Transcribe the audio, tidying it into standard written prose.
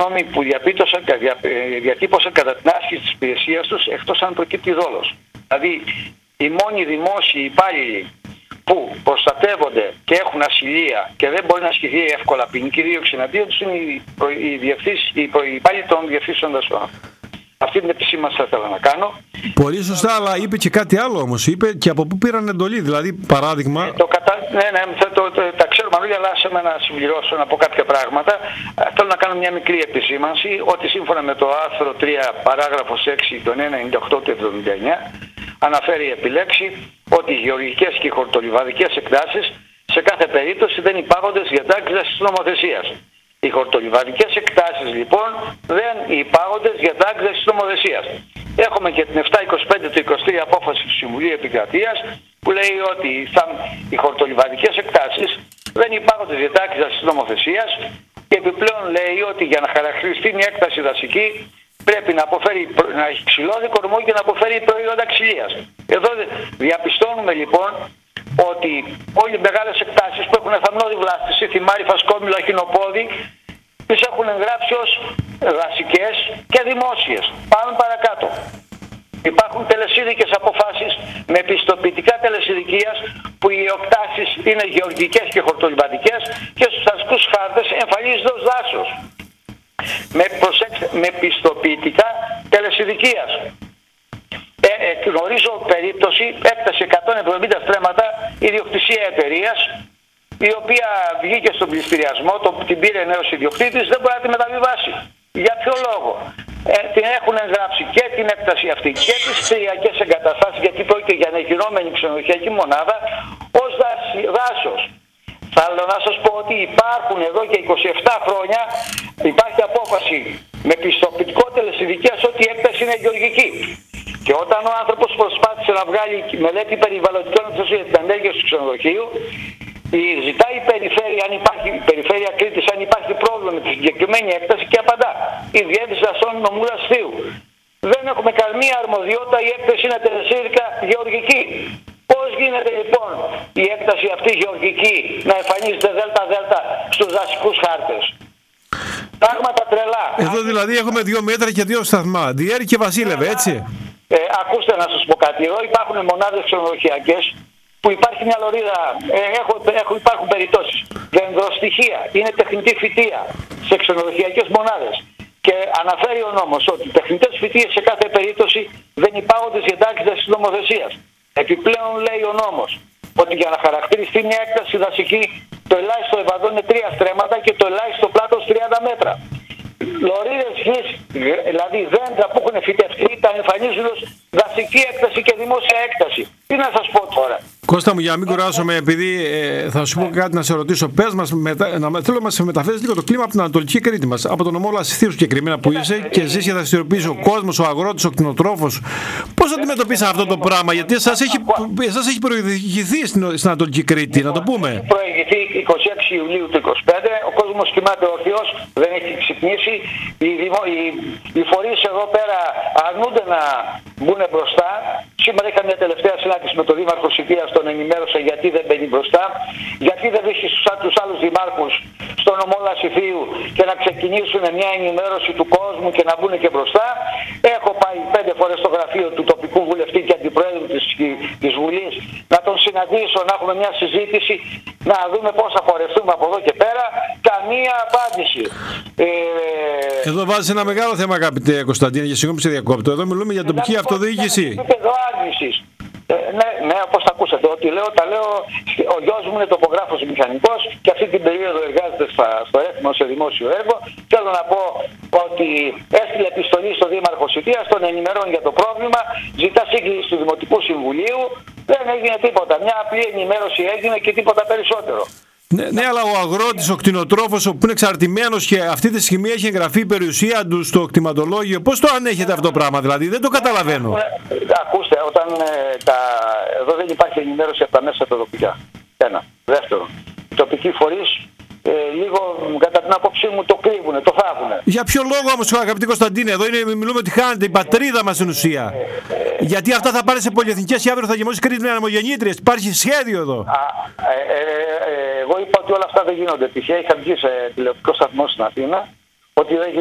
νόμοι που διατύπωσαν κατά την άσκηση της υπηρεσίας τους, εκτός αν προκύπτει δόλος. Δηλαδή, οι μόνοι δημόσιοι υπάλληλοι που προστατεύονται και έχουν ασυλία και δεν μπορεί να ασκηθεί εύκολα ποινική δίωξη εναντίον τους είναι οι υπάλληλοι των διευθύνσεων δασών. Αυτή την επισήμανση θα ήθελα να κάνω. Πολύ σωστά, αλλά είπε και κάτι άλλο όμως. Είπε και από πού πήραν εντολή. Δηλαδή, παράδειγμα. Τα ξέρουμε όλοι, αλλά σε να συμπληρώσω να πω κάποια πράγματα. Θέλω να κάνω μια μικρή επισήμανση ότι σύμφωνα με το άρθρο 3, παράγραφος 6 των 198 του 79, αναφέρει επιλέξει ότι οι γεωργικές και οι χορτολιβαδικές εκτάσεις σε κάθε περίπτωση δεν υπάγονται στις διατάξεις της νομοθεσίας. Οι χορτολιβαδικές εκτάσεις λοιπόν δεν υπάγονται στις διατάξεις της νομοθεσίας. Έχουμε και την 725 του 23 απόφαση του Συμβουλίου Επικρατείας που λέει ότι οι χορτολιβαδικές εκτάσεις δεν υπάγονται στις διατάξεις της νομοθεσίας και επιπλέον λέει ότι για να χαρακτηριστεί μια έκταση δασική πρέπει να έχει ξυλώδη κορμό και να αποφέρει προϊόντα ξυλίας. Εδώ διαπιστώνουμε λοιπόν ότι όλοι οι μεγάλες εκτάσεις που έχουν εθαμνώδη βλάστηση, θυμάρι, φασκόμηλο, αχινοπόδι, τις έχουν εγγράψει ως δασικές και δημόσιες. Πάμε παρακάτω. Υπάρχουν τελεσίδικες αποφάσεις με πιστοποιητικά τελεσιδικίας που οι εκτάσεις είναι γεωργικές και χορτολιβαδικές και στους δασικούς χάρτες εμφανίζονται ως δάσος. Με πιστοποιητικά τελεσιδικίας. Γνωρίζω περίπτωση, έκταση 170 στρέμματα, ιδιοκτησία εταιρείας, η οποία βγήκε στον πληστηριασμό, την πήρε νέος ιδιοκτήτης, δεν μπορεί να τη μεταβιβάσει. Για ποιο λόγο? Την έχουν εγγράψει και την έκταση αυτή και τις κτηριακές εγκαταστάσεις, γιατί πρόκειται για ανακοινόμενη ξενοδοχειακή μονάδα, ως δάσος. Θέλω να σας πω ότι υπάρχουν εδώ και 27 χρόνια, υπάρχει απόφαση με πιστοποιητικό τελεσιδικίας ότι η έκταση είναι γεωργική. Και όταν ο άνθρωπος προσπάθησε να βγάλει μελέτη περιβαλλοντικών επιπτώσεων για την ανέργεια του ξενοδοχείου, ζητάει η περιφέρεια Κρήτης αν υπάρχει πρόβλημα με τη συγκεκριμένη έκταση και απαντά. Η διεύθυνση δασών νομούλας Θείου. Δεν έχουμε καμία αρμοδιότητα, η έκταση είναι τελεσίδικα γεωργική. Πώς γίνεται λοιπόν η έκταση αυτή γεωργική να εμφανίζεται ΔΔ στους δασικούς χάρτες? Πράγματα τρελά. Εδώ δηλαδή έχουμε 2 μέτρα και 2 σταθμά. Διέρη και Βασίλευε, έτσι. Ακούστε να σας πω κάτι. Εδώ υπάρχουν μονάδες ξενοδοχειακές που υπάρχει μια λωρίδα, υπάρχουν περιπτώσεις. Δενδροστοιχεία, είναι τεχνητή φυτεία σε ξενοδοχειακές μονάδες. Και αναφέρει ο νόμος ότι οι τεχνητές φυτείες σε κάθε περίπτωση δεν υπάγονται στις διατάξεις της νομοθεσίας. Επιπλέον λέει ο νόμος ότι για να χαρακτηριστεί μια έκταση δασική το ελάχιστο ευαδόν είναι 3 στρέμματα και το ελάχιστο πλάτος 30 μέτρα. Λωρίδες γης, δηλαδή δέντρα που έχουν φυτευτεί, τα εμφανίζουν ως δασική έκταση και δημόσια έκταση. Τι να σας πω τώρα? Κώστα μου, για να μην κουράσουμε, επειδή θα σου πω κάτι να σε ρωτήσω, πες μας, θέλω να μας μεταφέρεις λίγο το κλίμα από την Ανατολική Κρήτη μας, από τον νομό Λασιθίου συγκεκριμένα που είσαι και ζεις και δραστηριοποιείς ο κόσμος, ο αγρότης, ο κτηνοτρόφος. Πώς αντιμετωπίσαν αυτό το πράγμα, γιατί εσάς έχει προηγηθεί στην Ανατολική Κρήτη, να το πούμε. Έχει προηγηθεί 26 Ιουλίου του 2025, ο κόσμος κοιμάται ορθιός, δεν έχει ξυπνήσει. Οι φορείς εδώ πέρα αρνούνται να μπουν μπροστά. Σήμερα είχα μια τελευταία συνάντηση με τον Δήμαρχο Σιτίας, τον ενημέρωσα γιατί δεν μπαίνει μπροστά, γιατί δεν βρίσκει τους άλλους δημάρχους στον νομό Λασιθίου και να ξεκινήσουν μια ενημέρωση του κόσμου και να μπουν και μπροστά. Έχω πάει 5 φορές στο γραφείο του τοπικού βουλευτή και αντιπρόεδρου της Βουλής να τον συναντήσω, να έχουμε μια συζήτηση, να δούμε πώς θα πορευτούμε από εδώ και πέρα. Καμία απάντηση. Εδώ βάζεις ένα μεγάλο θέμα, αγαπητέ Κωνσταντίνε, και συγγνώμη που σε διακόπτω. Εδώ μιλούμε για τοπική αυτοδιοίκηση. Ναι, όπως τα ακούσατε, ότι τα λέω, ο γιος μου είναι τοπογράφος μηχανικός και αυτή την περίοδο εργάζεται στο έθιμο σε δημόσιο έργο. Θέλω να πω ότι έστειλε επιστολή στον Δήμαρχο Σιτίας, τον ενημερώνει για το πρόβλημα, ζητά σύγκληση του Δημοτικού Συμβουλίου, δεν έγινε τίποτα. Μια απλή ενημέρωση έγινε και τίποτα περισσότερο. Ναι, αλλά ο αγρότης, ο κτηνοτρόφος που είναι εξαρτημένος και αυτή τη στιγμή έχει εγγραφεί η περιουσία του στο κτηματολόγιο, πώς το ανέχεται αυτό το πράγμα, δηλαδή δεν το καταλαβαίνω. Ακούστε, εδώ δεν υπάρχει ενημέρωση από τα μέσα τα τοπικά. Ένα. Δεύτερον, οι τοπικοί φορείς λίγο κατά την άποψή μου το κρύβουνε, το θάβουνε. Για ποιο λόγο όμως, αγαπητή Κωνσταντίνε, εδώ μιλούμε ότι χάνεται η πατρίδα μας στην ουσία. Γιατί αυτά θα πάρει σε πολυεθνικές και αύριο θα γεμώσει Κρήτη με ανεμογεννήτριες. Υπάρχει σχέδιο εδώ. Εγώ είπα ότι όλα αυτά δεν γίνονται. Τυχαία είχα βγει σε τηλεοπτικό σταθμό στην Αθήνα ότι